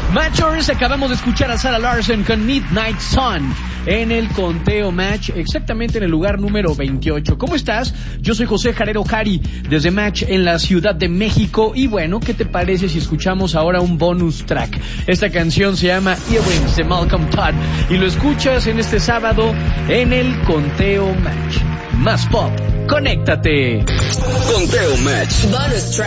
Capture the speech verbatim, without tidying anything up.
Matchers, acabamos de escuchar a Sarah Larson con Midnight Sun en el conteo Match, exactamente en el lugar número veintiocho. ¿Cómo estás? Yo soy José Jarero Jari, desde Match en la Ciudad de México. Y bueno, ¿qué te parece si escuchamos ahora un bonus track? Esta canción se llama Earrings de Malcolm Todd y lo escuchas en este sábado en el conteo Match. Más pop, conéctate. Conteo Match. Bonus track.